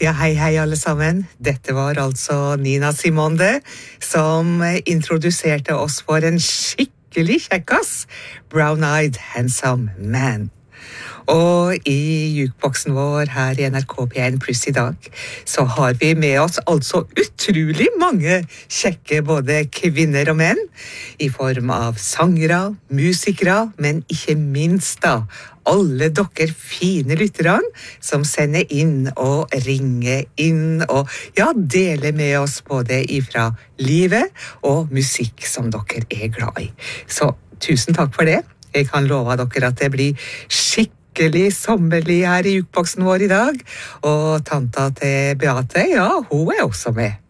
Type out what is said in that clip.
Ja, hei alle sammen. Dette var altså Nina Simone som introduserte oss for en skikkelig kjekkas, brown-eyed handsome man. Og i jukeboksen vår her i NRK P1 Pluss i dag, så har vi med oss altså utrolig mange kjekke både kvinner og menn, i form av sangere, musikere, men ikke minst da, alle dere fine lytterne som sender inn og ringer inn og ja, deler med oss både ifra livet og musikk som dere er glad i. Så tusen takk for det. Jeg kan love dere at det blir skikkelig sommerlig her i jukeboksen vår i dag. Og tanta til Beate, ja, hun er også med.